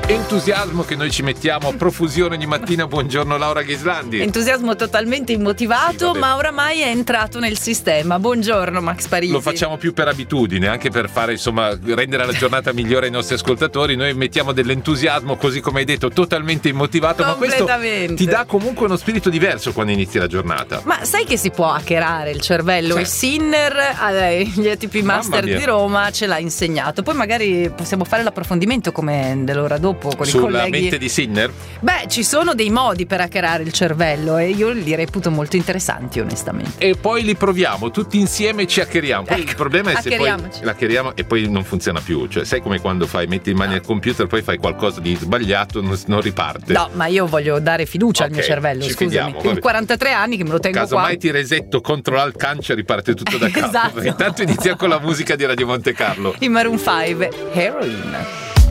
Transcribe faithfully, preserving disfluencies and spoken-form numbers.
Entusiasmo che noi ci mettiamo a profusione ogni mattina. Buongiorno Laura Ghislandi. Entusiasmo totalmente immotivato, sì, ma oramai è entrato nel sistema. Buongiorno Max Parisi. Lo facciamo più per abitudine, anche per fare, insomma, rendere la giornata migliore ai nostri ascoltatori. Noi mettiamo dell'entusiasmo, così come hai detto, totalmente immotivato, ma questo ti dà comunque uno spirito diverso quando inizi la giornata. Ma sai che si può hackerare il cervello? Sì. E Sinner, gli A T P Master di Roma, ce l'ha insegnato. Poi magari possiamo fare l'approfondimento come dell'ora dopo con sulla i colleghi. mente di Sinner? Beh, ci sono dei modi per hackerare il cervello e io li reputo molto interessanti, onestamente. E poi li proviamo tutti insieme e ci hackeriamo. Poi ecco, il problema è se poi la hackeriamo e poi non funziona più. Cioè, sai come quando fai metti in mano no. il computer, poi fai qualcosa di sbagliato, non, non riparte. No, ma io voglio dare fiducia okay, al mio cervello, ci scusami. Fidiamo, in quarantatré anni che me lo tengo caso qua. Caso mai ti resetto, control cancia, riparte tutto da capo. Esatto. Intanto inizia con la musica di Radio Monte Carlo. I Maroon five, Heroin.